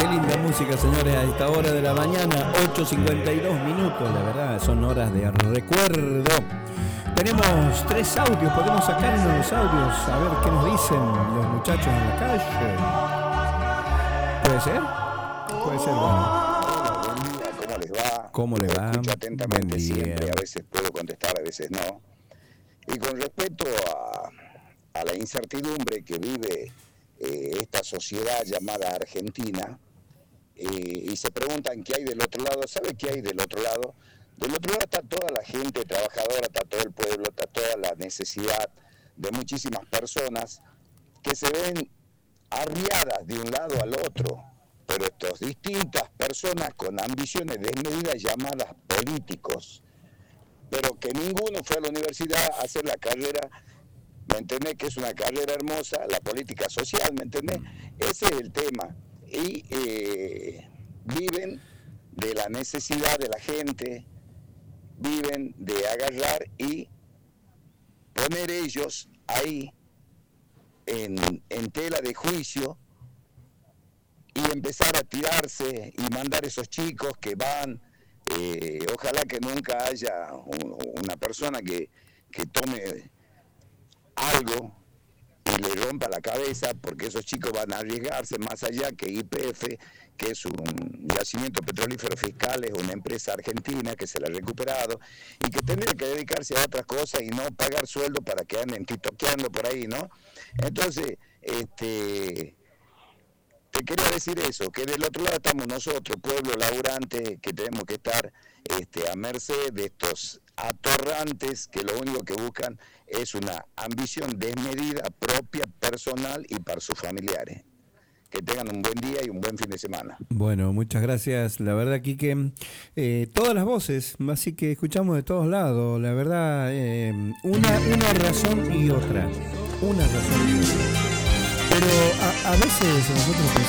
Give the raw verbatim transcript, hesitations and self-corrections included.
linda música, señores, a esta hora de la mañana, ocho cincuenta y dos minutos, la verdad, son horas de recuerdo. Tenemos tres audios, podemos sacarnos los audios, a ver qué nos dicen los muchachos en la calle. ¿Puede ser? Puede ser, bueno. ¿Cómo les va? ¿Cómo le va? Escucho atentamente siempre, a veces puedo contestar, a veces no. Y con respecto a, a la incertidumbre que vive eh, esta sociedad llamada Argentina, eh, y se preguntan qué hay del otro lado, ¿sabe qué hay del otro lado? Del otro lado está toda la gente trabajadora, está todo el pueblo, está toda la necesidad de muchísimas personas que se ven arriadas de un lado al otro, pero estas distintas personas con ambiciones desmedidas llamadas políticos, pero que ninguno fue a la universidad a hacer la carrera, ¿me entendés? Que es una carrera hermosa, la política social, ¿me entendés? Ese es el tema. Y eh, viven de la necesidad de la gente, viven de agarrar y poner ellos ahí en, en tela de juicio y empezar a tirarse y mandar esos chicos que van, eh, ojalá que nunca haya un, una persona que, que tome algo y le rompa la cabeza, porque esos chicos van a arriesgarse más allá que Y P F, que es un yacimiento petrolífero fiscal, es una empresa argentina que se la ha recuperado y que tendría que dedicarse a otras cosas y no pagar sueldo para que anden titoqueando por ahí, ¿no? Entonces, este, te quería decir eso, que del otro lado estamos nosotros, pueblo laburante, que tenemos que estar este, a merced de estos atorrantes que lo único que buscan es una ambición desmedida, propia, personal y para sus familiares. Que tengan un buen día y un buen fin de semana. Bueno, muchas gracias. La verdad, Quique, eh, todas las voces, así que escuchamos de todos lados. La verdad, eh, una, una razón y otra. Una razón y otra. Pero a, a veces nosotros pensamos